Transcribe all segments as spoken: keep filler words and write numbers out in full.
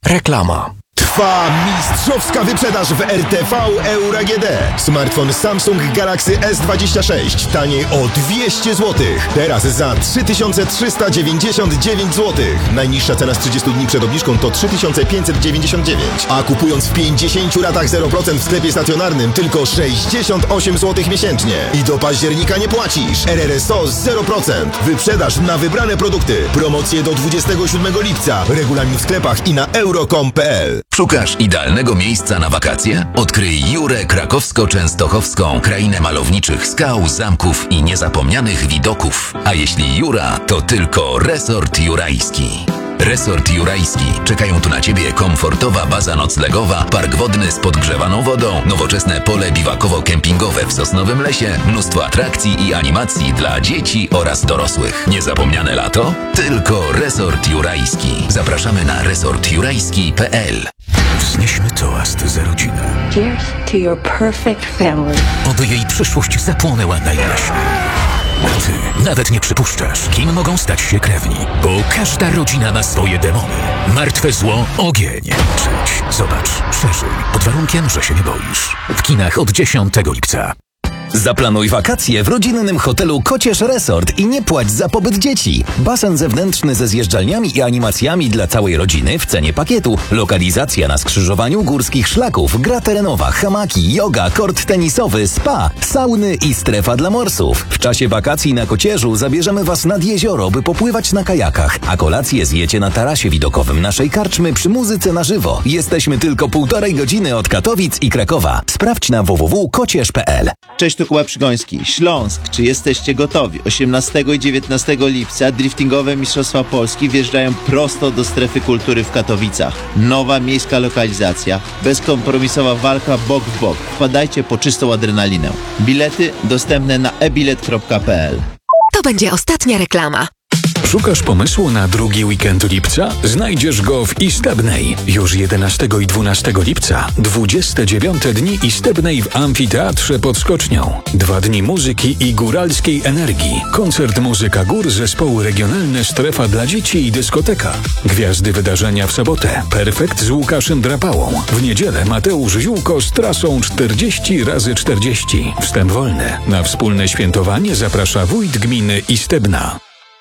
Reklama. Trwa mistrzowska wyprzedaż w R T V Euro A G D. Smartfon Samsung Galaxy S dwadzieścia sześć taniej o dwieście złotych. Teraz za trzy tysiące trzysta dziewięćdziesiąt dziewięć złotych. Najniższa cena z trzydziestu dni przed obniżką to trzy tysiące pięćset dziewięćdziesiąt dziewięć. A kupując w pięćdziesięciu ratach zero procent w sklepie stacjonarnym tylko sześćdziesiąt osiem złotych miesięcznie. I do października nie płacisz. R R S O zero procent. Wyprzedaż na wybrane produkty. Promocje do dwudziestego siódmego lipca. Regulamin w sklepach i na euro kropka com kropka p l. Szukasz idealnego miejsca na wakacje? Odkryj Jurę Krakowsko-Częstochowską, krainę malowniczych skał, zamków i niezapomnianych widoków. A jeśli Jura, to tylko Resort Jurajski. Resort Jurajski. Czekają tu na Ciebie komfortowa baza noclegowa, park wodny z podgrzewaną wodą, nowoczesne pole biwakowo-kempingowe w Sosnowym Lesie, mnóstwo atrakcji i animacji dla dzieci oraz dorosłych. Niezapomniane lato? Tylko Resort Jurajski. Zapraszamy na resort jurajski kropka p l. Wznieśmy toast za rodzinę. Cheers to your perfect family. Oby jej przyszłość zapłonęła najjaśniej. A ty nawet nie przypuszczasz, kim mogą stać się krewni, bo każda rodzina ma swoje demony. Martwe zło, ogień. Przejdź, zobacz, przeżyj, pod warunkiem, że się nie boisz. W kinach od dziesiątego lipca. Zaplanuj wakacje w rodzinnym hotelu Kocierz Resort i nie płać za pobyt dzieci. Basen zewnętrzny ze zjeżdżalniami i animacjami dla całej rodziny w cenie pakietu. Lokalizacja na skrzyżowaniu górskich szlaków, gra terenowa, hamaki, yoga, kort tenisowy, spa, sauny i strefa dla morsów. W czasie wakacji na Kocierzu zabierzemy Was nad jezioro, by popływać na kajakach, a kolację zjecie na tarasie widokowym naszej karczmy przy muzyce na żywo. Jesteśmy tylko półtorej godziny od Katowic i Krakowa. Sprawdź na w w w kropka kocierz kropka p l. Cześć, tu Kuba Przygoński. Śląsk, czy jesteście gotowi? osiemnastego i dziewiętnastego lipca driftingowe Mistrzostwa Polski wjeżdżają prosto do strefy kultury w Katowicach. Nowa miejska lokalizacja, bezkompromisowa walka bok w bok. Wpadajcie po czystą adrenalinę. Bilety dostępne na e bilet kropka p l. To będzie ostatnia reklama. Szukasz pomysłu na drugi weekend lipca? Znajdziesz go w Istebnej. Już jedenastego i dwunastego lipca, dwudzieste dziewiąte dni Istebnej w Amfiteatrze pod Skocznią. Dwa dni muzyki i góralskiej energii. Koncert Muzyka Gór, zespoły regionalne, strefa dla dzieci i dyskoteka. Gwiazdy wydarzenia w sobotę. Perfekt z Łukaszem Drapałą. W niedzielę Mateusz Ziółko z trasą czterdzieści razy czterdzieści. Wstęp wolny. Na wspólne świętowanie zaprasza wójt gminy Istebna.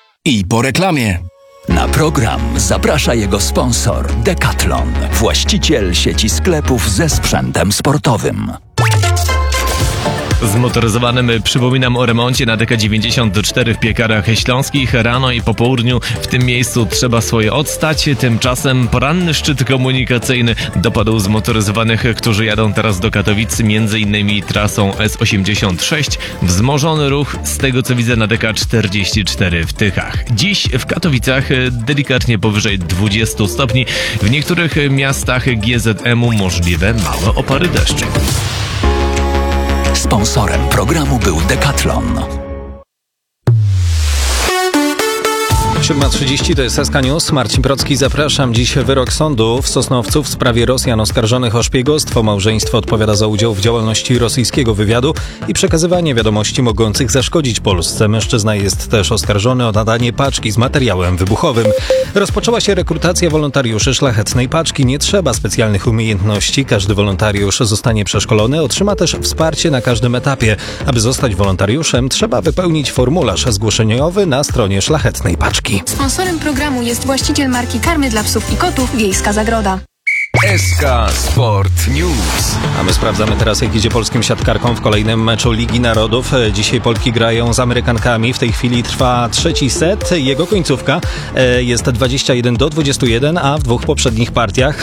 I po reklamie. Na program zaprasza jego sponsor Decathlon, właściciel sieci sklepów ze sprzętem sportowym. Zmotoryzowanym przypominam o remoncie na D K dziewięćdziesiąt cztery w Piekarach Śląskich. Rano i po południu w tym miejscu trzeba swoje odstać. Tymczasem poranny szczyt komunikacyjny dopadł zmotoryzowanych, którzy jadą teraz do Katowic, między innymi trasą S osiemdziesiąt sześć. Wzmożony ruch, z tego co widzę, na D K czterdzieści cztery w Tychach. Dziś w Katowicach delikatnie powyżej dwudziestu stopni. W niektórych miastach G Z M u możliwe małe opary deszczu. Sponsorem programu był Decathlon. siódma trzydzieści to jest S K News. Marcin Procki, zapraszam. Dziś wyrok sądu w Sosnowcu w sprawie Rosjan oskarżonych o szpiegostwo. Małżeństwo odpowiada za udział w działalności rosyjskiego wywiadu i przekazywanie wiadomości mogących zaszkodzić Polsce. Mężczyzna jest też oskarżony o nadanie paczki z materiałem wybuchowym. Rozpoczęła się rekrutacja wolontariuszy Szlachetnej Paczki. Nie trzeba specjalnych umiejętności. Każdy wolontariusz zostanie przeszkolony. Otrzyma też wsparcie na każdym etapie. Aby zostać wolontariuszem, trzeba wypełnić formularz zgłoszeniowy na stronie Szlachetnej Paczki. Sponsorem programu jest właściciel marki karmy dla psów i kotów Wiejska Zagroda. S K Sport News. A my sprawdzamy teraz, jak idzie polskim siatkarkom w kolejnym meczu Ligi Narodów. Dzisiaj Polki grają z Amerykankami. W tej chwili trwa trzeci set. Jego końcówka jest dwadzieścia jeden do dwudziestu jeden, a w dwóch poprzednich partiach